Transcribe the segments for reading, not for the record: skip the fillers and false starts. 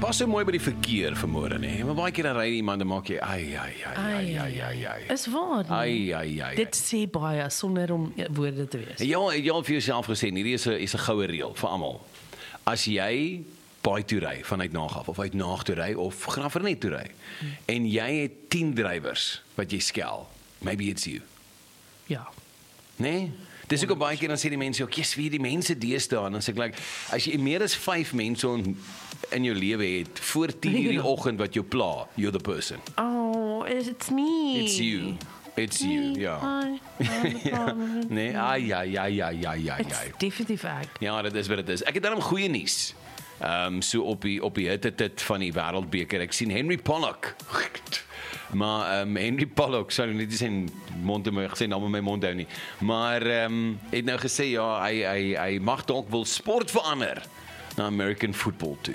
Pas so mooi by die verkeer vanmôre, nee. Maar baie keer dan ry iemand en maak jy ai. Is waar nie? Ai. Dit sê baie sonder om woorde te wees. Ja, jy al vir jouself gesê, hierdie is 'n goue reël vir almal. As jy baie toe ry vanuit Naag af of uit Naag toe ry of Graafrenet toe ry en jy het 10 drywers wat jy skel, maybe it's you. Ja. Nee? Dis ook baie keer dan sê die mense, "Ok, wie die mense deesdae?" En dan sê ek like, as jy meer as 5 mense in jou lewe het voor 10:00 die oggend wat jou pla, you're the person. Oh, it's me. It's you. It's you, ja. Nee, ai. It's definitief ek. Ja, dit is wat dit is. Ek het daarom goeie nuus. So op die hitte van die wêreldbeker. Ek sien Henry Pollock. Maar Henry Pollock, sou nie sy mond in my gesê naam in my mond hou nie. Maar het nou gesê ja, hy mag dalk wil sport verander na American football toe.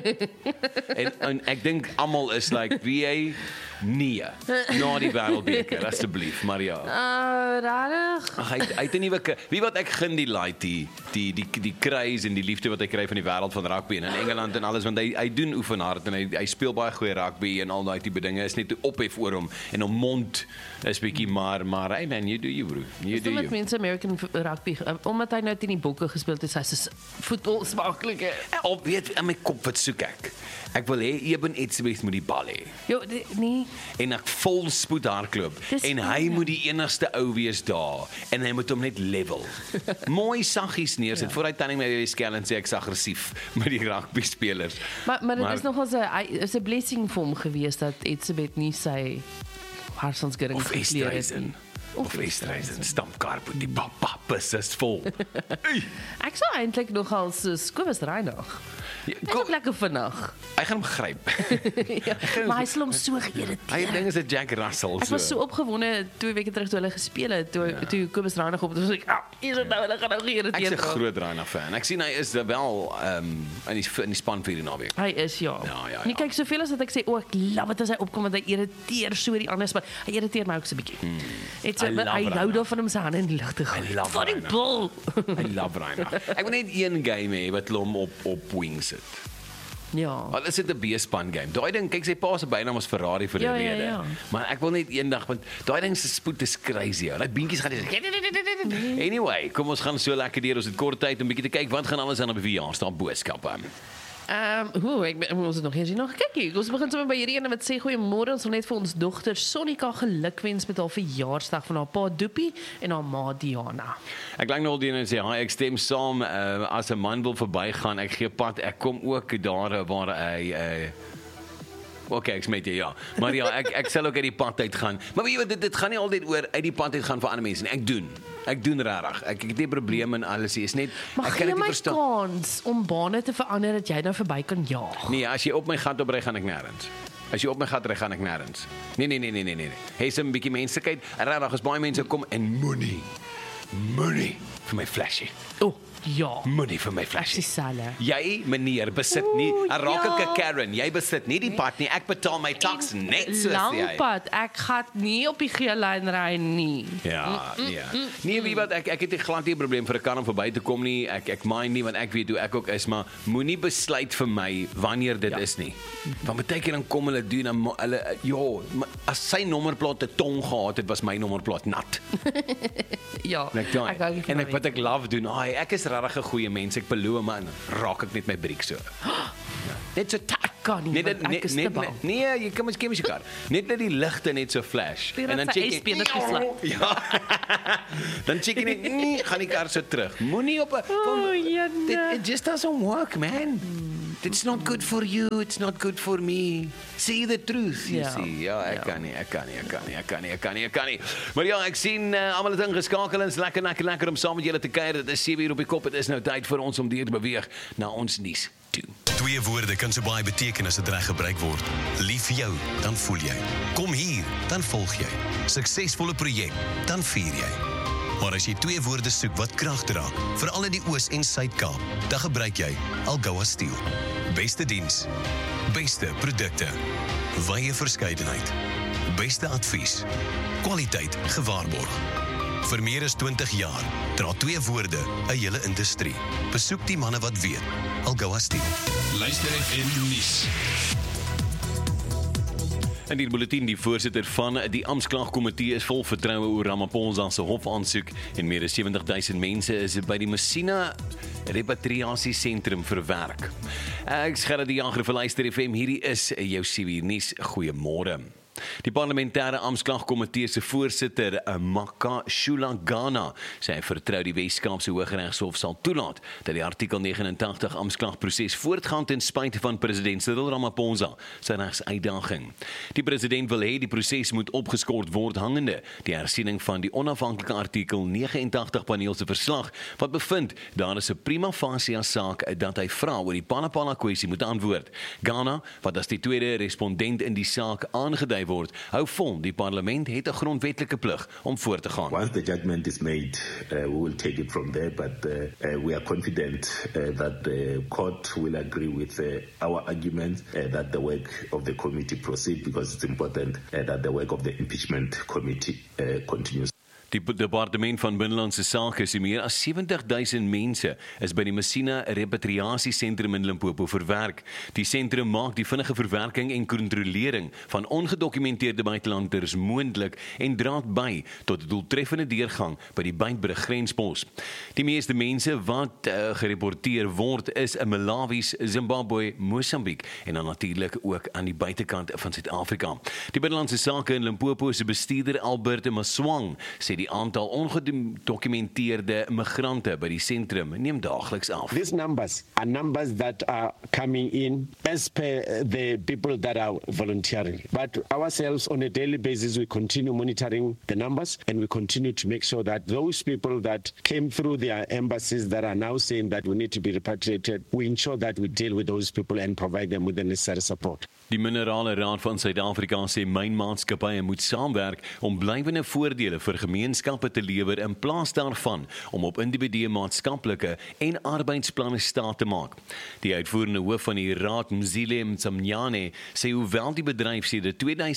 en ek dink almal is like, wie nee, na die wêreldbeker asseblief, Maria. Rarig. Ag, hy het 'n nuwe, wie wat ek gun die light, die craze en die liefde wat hy kry van die wêreld van rugby en in Engeland en alles, want hy doen oefen hard en hy speel baie goeie rugby en al daai tipe dinge, is net te ophef oor hom en hom mond is bietjie maar hey man, you do you bro, you do you. Mense American rugby, omdat hy nou teen die Bokke gespeel het, is hy soos voetbal smaklike. Op weet in my kop wat soek ek. Ek wil hê Eben Etzebeth moet die bal hê. Jo, nee. En ek vol spoed hardloop en hy moet die enigste ou wees daar en hy moet hom net level. Mooi saggies neersit voor hy tannie my weer skel en sê ek's aggressief met die rugby spelers. Maar dit is nogal 'n blessing vir hom gewees dat Etzebeth nie sy haarsansgering gekleer het nie. Of Westreisen, stampkarp, die papa is vol. Ek sou eintlik nogal soos Kobus Reinagh. Hy is ook lekker vinnig. Hy gaan hom gryp. Ja, maar hy sal hom so geïrriteer. Hy dink is 'n Jack Russell. Ek was so opgewonde 2 weke terug toe hulle gespeel het, toe Kobus Reinagh op, toe was ek, hier is nou, hulle gaan nou geïrriteer. Ek is 'n groot Reinagh fan. Ek sien hy is wel in die span vir die naweek. Hy is ja. Nie kyk soveel as wat ek sê, ek love dit as hy opkom want hy irriteer so die ander span. Hy irriteer my ook so 'n bietjie. Hy hou daarvan om sy hande in die lug te gooi. Van die bal. I love Reinagh. Ek wil net een game hê wat hom op wings sit. Ja. Al is dit 'n B-span game. Daai ding, kyk sy pa se bynaam was Ferrari vir 'n rede. Ja. Maar ek wil net eendag, want daai ding se spoed is crazy. Daai beentjies gaan dis. Anyway, kom ons gaan so lekker deur ons het kort tyd om bietjie te kyk wat gaan alles aan op die verjaarsdag boodskappe. Ons het nog eens nog kyk. Ons begin sommer by hierdie ene wat sê goeiemôre, ons wil net vir ons dogter Sonika gelukwens met haar verjaarsdag van haar pa Doopie en haar ma Diana. Ek klink nou al die en sê, ek stem saam, as 'n man wil verbygaan, ek gee pad, ek kom ook daar waar hy okay, ek smet jy, ja. Maar ja, ek sal ook uit die pad uit gaan. Maar weet jy, dit gaan nie altyd oor uit die pad uit gaan vir ander mense nie. Ek doen regtig. Ek het nie probleme en alles nie. Is net ek kan dit nie verstaan. Maar gee my kans om bane te verander dat jy nou verby kan jaag. Nee, as jy op my gat opry gaan ek nêrens. As jy op my gat ry gaan ek nêrens. Nee. Hê 'n bietjie menslikheid. Regtig, as baie mense kom en money vir my flashie. Ja. Money vir my flashie. Jy, meneer, besit nie. Raak ek 'n Karen. Jy besit nie die pad nie. Ek betaal my tax net soos jy. Lampad, ek gaan nie op die geel lyn ry nie. Ja. Nee, wie wat ek het 'n glad nie probleem vir 'n kar om verby te kom nie. Ek mind nie want ek weet hoe ek ook is, maar moenie besluit vir my wanneer dit is nie. Want baie keer dan kom hulle doen en hulle as sy nommerplaat 'n tong gehad het, was my nommerplaat nat. Ja. En ek love doen. Ek is regtig 'n goeie mens. Ek beloof man, raak ek net my briek so. Net so kan nie. Ek is te bang. Nee, jy kan mos ken mos kar. Net die ligte net so flash en dan check jy. Ja. Dan check jy net, gaan die kar so terug. Moenie op 'n it just doesn't work, man. It's not good for you, it's not good for me. See the truth, you see. Ja, ek kan nie. Maar ja, ek sien almal het ingeskakel en is lekker om saam met julle te kuier. Dit is 7 uur op die kop. Dit is nou tyd vir ons om deur te beweeg na ons nuus toe. 2 woorde kan so baie beteken as dit reg gebruik word. Lief vir jou, dan voel jy. Kom hier, dan volg jy. Suksesvolle projek, dan vier jy. Maar as jy 2 woorde soek wat krag dra, veral in die Oos- en Suid-Kaap, dan gebruik jy Algoa Steel. Beste diens, beste produkte, wye verskeidenheid, beste advies, kwaliteit gewaarborg. Vir meer as 20 jaar dra 2 woorde 'n hele industrie. Besoek die manne wat weet. Algoa Steel. Luister FM nuus. In die bulletin, die voorsitter van die Amptklagkomitee is vol vertroue oor Ramaphosa se hofaansoek en meer as 70,000 mense is by die Messina Repatriasiesentrum verwerk. Ek is Gerard die Jager vir Luister FM, hierdie is jou CB nuus. Goeiemôre. Die parlementêre Amptklagkomitee se voorsitter, Makashula Ghana, sê hy vertrou die Weskaapse Hooggeregshof sal toelaat dat die artikel 89 amptklagproses voortgaan ten spyte van president Cyril Ramaphosa se regsuitdaging. Die president wil hê die proses moet opgeskort word hangende die hersiening van die onafhanklike artikel 89 paneel se verslag wat bevind daar is 'n prima facie saak dat hy vra oor die Palapala kwessie moet antwoord. Ghana, wat as die tweede respondent in die saak aangedui word, hou vol die parlement het 'n grondwetlike plig om voor te gaan. Once the judgment is made, we will take it from there, but we are confident that the court will agree with our argument that the work of the committee proceed, because it's important that the work of the impeachment committee continues. Die departement van Binnelandse Sake sê meer as 70,000 mense is by die Messina Repatriasiesentrum in Limpopo verwerk. Die sentrum maak die vinnige verwerking en kontrolering van ongedokumenteerde buitelanders moontlik en dra by tot 'n doeltreffende deurgang by die Beitbrug grenspos. Die meeste mense wat gereporteer word is in Malawi, Zimbabwe, Mosambiek en dan natuurlik ook aan die buitekant van Suid-Afrika. Die Binnelandse Sake in Limpopo se bestuurder Albert Maswang sê die aantal ongedokumenteerde migrante by die sentrum neem daagliks af. These numbers are numbers that are coming in as per the people that are volunteering. But ourselves on a daily basis we continue monitoring the numbers and we continue to make sure that those people that came through their embassies that are now saying that we need to be repatriated, we ensure that we deal with those people and provide them with the necessary support. Die Minerale Raad van Suid-Afrika sê mynmaatskappye moet saamwerk om blywende voordele vir gemeenskappe te lewer in plaas daarvan om op individue maatskaplike en arbeidsplanne staat te maak. Die uitvoerende hoof van die raad, Mzile Mtsamnyane, sê hoewel die bedryf sedert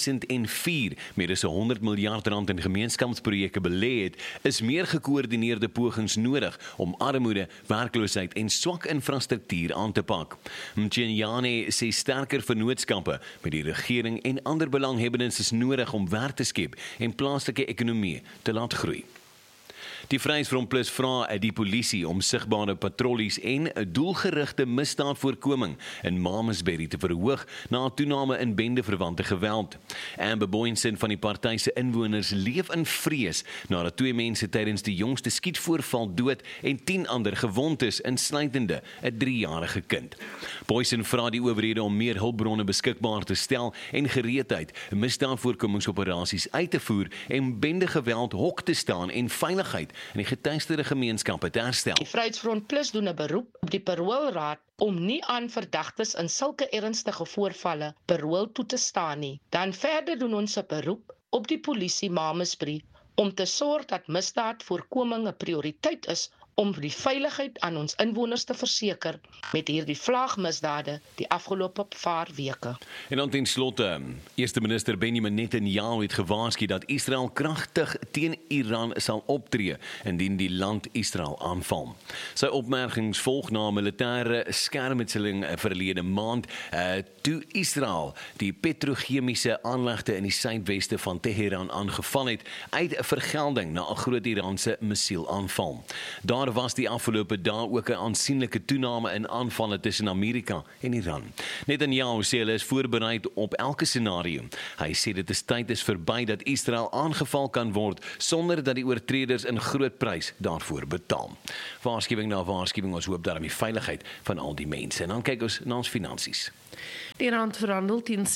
2004 meer as 100 miljard rand in gemeenskapsprojekte belê het, is meer gekoördineerde pogings nodig om armoede, werkloosheid en swak infrastruktuur aan te pak. Mtsamnyane sê sterker vennootskappe met die regering en ander belanghebbendes is nodig om werk te skep en plaaslike ekonomie te laat groei. Die Vryheidsfront Plus vra die polisie om sigbare patrollies en doelgerigte misdaadvoorkoming in Mamasbury te verhoog na 'n toename in bendeverwante geweld. Amber Boynton van die party se inwoners leef in vrees nadat 2 mense tydens die jongste skietvoorval dood en 10 ander gewond is, insluitende 'n 3-jarige kind. Boynton vra die owerhede om meer hulpbronne beskikbaar te stel en gereedheid misdaadvoorkomingsoperasies uit te voer en bendegeweld hok te staan en veiligheid in die getuisterde gemeenskappe te herstel. Die Vryheidsfront Plus doen 'n beroep op die paroolraad om nie aan verdagtes in sulke ernstige voorvalle parool toe te staan nie. Dan verder doen ons 'n beroep op die polisie Mamasbury om te sorg dat misdaadvoorkoming 'n prioriteit is om die veiligheid aan ons inwoners te verseker met hierdie vlaagmisdade die afgelope paar weke. En dan ten slotte, eerste minister Benjamin Netanyahu het gewaarsku dat Israel kragtig teen Iran sal optree indien die land Israel aanval. Sy opmerkings volg na 'n militêre skermutseling verlede maand toe Israel die petrochemiese aanlegte in die suidweste van Teheran aangeval het uit vergelding na 'n groot Iraanse missielaanval. Daar was die afgelope dae ook 'n aansienlike toename in aanvalle tussen Amerika en Iran. Netanyahu sê hulle is voorberei op elke scenario. Hy sê dit is tyd is verby dat Israel aangeval kan word sonder dat die oortreders 'n groot prys daarvoor betaal. Waarskuwing na waarskuwing, ons hoop daarom die veiligheid van al die mense. En dan kyk ons na ons finansies. Die rand verhandel teen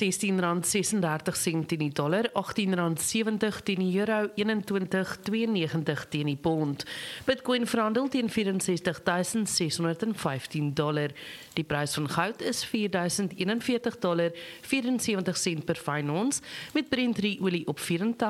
R16.36 teen die dollar, R18.70 teen die euro, 21.92 teen die pond. Bitcoin verhandel teen $64,615. Die prys van goud is $4.041.74 per fyn ons, met Brent olie op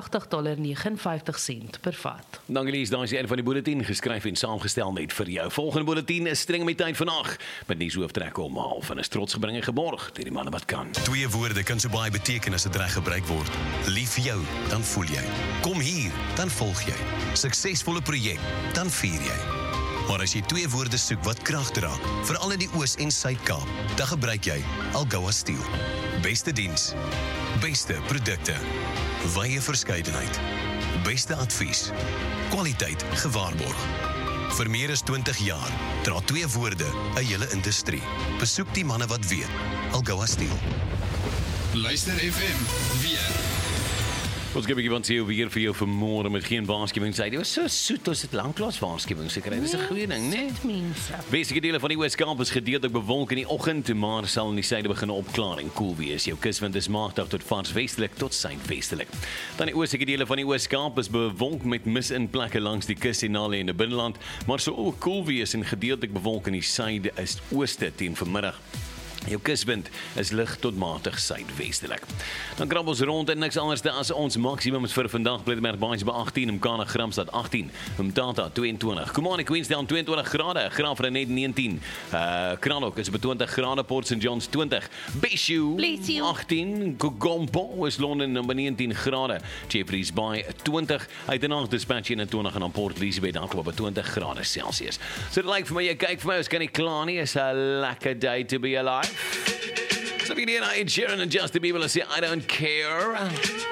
$84.59 per vat. Dankie Lies, daar is die van die bulletin geskryf en saamgestel net vir jou. Volgende bulletin is streng met tyd vandag, met nuushooftrekke om 12:30 is trots gebring en geborg geborg deur die manne wat kan. 2 woorde kan so baie beteken as dit reg gebruik word. Lief vir jou, dan voel jy. Kom hier, dan volg jy. Suksesvolle projek, dan vier jy. Maar as jy 2 woorde soek wat krag dra, veral in die Oos- en Suid-Kaap, dan gebruik jy Algoa Steel. Beste diens, beste produkte, wye verskeidenheid, beste advies, kwaliteit gewaarborg. Vir meer as 20 jaar dra 2 woorde 'n hele industrie. Besoek die manne wat weet. Algoa Steel. Luister FM weer. Ons gee 'n bietjie van se weer vir jou vanmôre met geen waarskuwing. Dit was so soet, ons het lanklaas waarskuwings gekry. Dis 'n goeie ding, né? Basiese dele van die Oos-Kaap is gedeeltelik bewolk in die oggend, maar sal in die suide begin opklaar en koel wees. Jou kuswind is matig tot vars westelik tot suidwestelik. Dan die oostelike dele van die Oos-Kaap is bewolk met mis in plekke langs die kus en naby in die binneland, maar sou ook koel wees en gedeeltelik bewolk in die suide is ooste teen vanmiddag. Jou kuswind is lig tot matig suidwestelik. Dan krap ons rond en niks anders as ons maksimum is vir vandag. Pietermaritzburg Baai by 18, Mkana Gramstad 18, Mtata 22. Komani Queenstown 22 grade, Graafrenet 19. Kranok is by 20 grade, Port St Johns 20. Beshu 18, Gompo is Londen by 19 grade, Jeffreys Bay 20. Uitenaand Dispatch 21 en dan Port Elizabeth daar by 20 grade Celsius. So dit lyk vir my jy kyk vir my, ons kan nie klaar nie. Is 'n lekker day to be alive. So if you need Ed Sheeran and Justin Bieber, let's say I don't care.